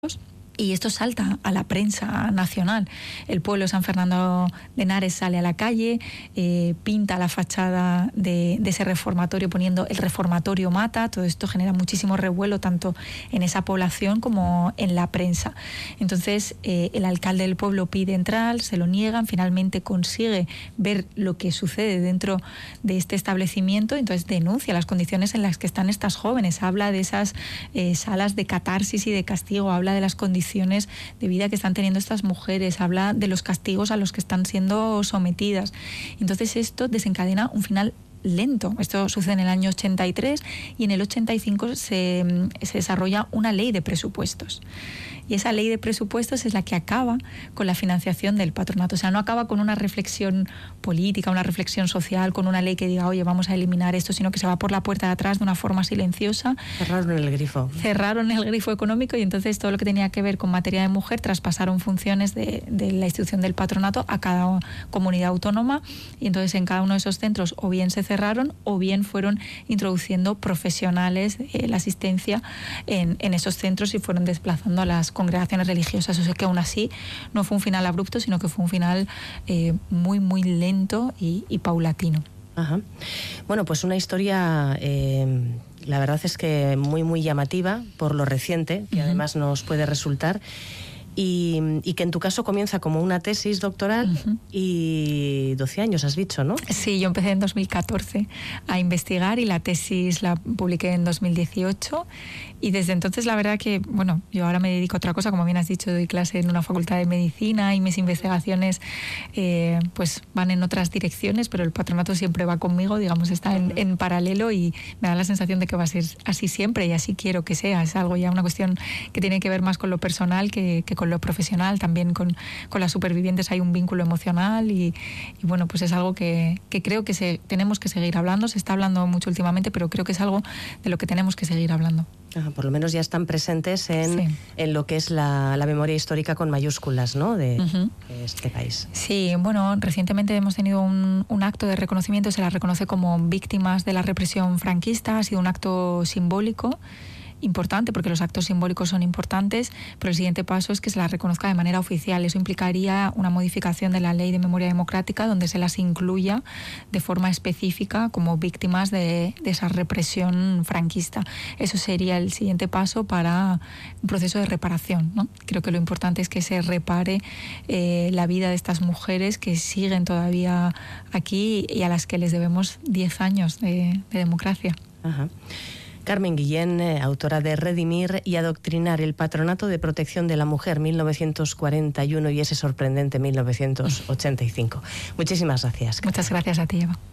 y esto salta a la prensa nacional. El pueblo de San Fernando de Henares sale a la calle, pinta la fachada de ese reformatorio poniendo "el reformatorio mata". Todo esto genera muchísimo revuelo tanto en esa población como en la prensa. Entonces el alcalde del pueblo pide entrar, se lo niegan, finalmente consigue ver lo que sucede dentro de este establecimiento, entonces denuncia las condiciones en las que están estas jóvenes, habla de esas salas de catarsis y de castigo, habla de las condiciones de vida que están teniendo estas mujeres, habla de los castigos a los que están siendo sometidas. Entonces esto desencadena un final lento. Esto sucede en el año 83 y en el 85 se desarrolla una ley de presupuestos. Y esa ley de presupuestos es la que acaba con la financiación del patronato. O sea, no acaba con una reflexión política, una reflexión social, con una ley que diga, oye, vamos a eliminar esto, sino que se va por la puerta de atrás de una forma silenciosa. Cerraron el grifo. Cerraron el grifo económico y entonces todo lo que tenía que ver con materia de mujer traspasaron funciones de la institución del patronato a cada comunidad autónoma y entonces en cada uno de esos centros o bien se cerraron o bien fueron introduciendo profesionales la asistencia en esos centros y fueron desplazando a las congregaciones religiosas. O sea que aún así no fue un final abrupto, sino que fue un final muy, muy lento y paulatino. Ajá. Bueno, pues una historia, la verdad es que muy, muy llamativa por lo reciente, que además nos puede resultar. Y que en tu caso comienza como una tesis doctoral y 12 años has dicho, ¿no? Sí, yo empecé en 2014 a investigar y la tesis la publiqué en 2018 y desde entonces la verdad que, bueno, yo ahora me dedico a otra cosa, como bien has dicho, doy clase en una facultad de medicina y mis investigaciones pues van en otras direcciones, pero el patronato siempre va conmigo, digamos, está en paralelo y me da la sensación de que va a ser así siempre y así quiero que sea. Es algo ya una cuestión que tiene que ver más con lo personal que con lo profesional, también con las supervivientes hay un vínculo emocional y bueno, pues es algo que creo que tenemos que seguir hablando, se está hablando mucho últimamente, pero creo que es algo de lo que tenemos que seguir hablando. Por lo menos ya están presentes en lo que es la memoria histórica con mayúsculas, ¿no? de este país. Sí, bueno, recientemente hemos tenido un acto de reconocimiento, se las reconoce como víctimas de la represión franquista, ha sido un acto simbólico importante, porque los actos simbólicos son importantes, pero el siguiente paso es que se las reconozca de manera oficial. Eso implicaría una modificación de la Ley de Memoria Democrática donde se las incluya de forma específica como víctimas de esa represión franquista. Eso sería el siguiente paso para un proceso de reparación, ¿no? Creo que lo importante es que se repare la vida de estas mujeres que siguen todavía aquí y a las que les debemos 10 años de democracia. Ajá. Carmen Guillén, autora de Redimir y Adoctrinar, el Patronato de Protección de la Mujer, 1941 y ese sorprendente 1985. Muchísimas gracias. Muchas gracias a ti, Eva.